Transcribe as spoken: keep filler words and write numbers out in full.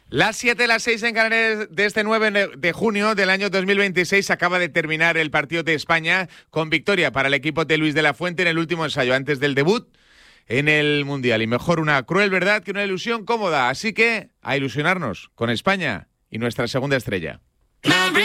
Las siete, las seis en Canarias de este nueve de junio del año dos mil veintiséis acaba de terminar el partido de España con victoria para el equipo de Luis de la Fuente en el último ensayo antes del debut en el Mundial. Y mejor una cruel verdad que una ilusión cómoda. Así que a ilusionarnos con España y nuestra segunda estrella.